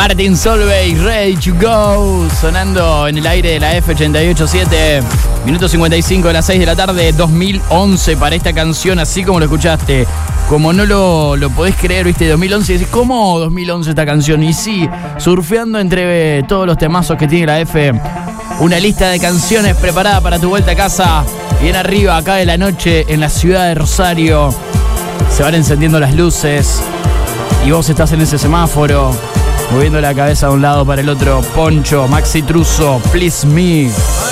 Martin Solveig, Ready to Go, sonando en el aire de la F88.7, minuto 55 de las 6 de la tarde, 2011 para esta canción, así como lo escuchaste. Como no lo podés creer, viste, 2011, decís, ¿cómo 2011 esta canción? Y sí, surfeando entre todos los temazos que tiene la F, una lista de canciones preparada para tu vuelta a casa, bien arriba, acá de la noche, en la ciudad de Rosario. Se van encendiendo las luces y vos estás en ese semáforo, moviendo la cabeza de un lado para el otro. Poncho, Maxi Truso, Please Me.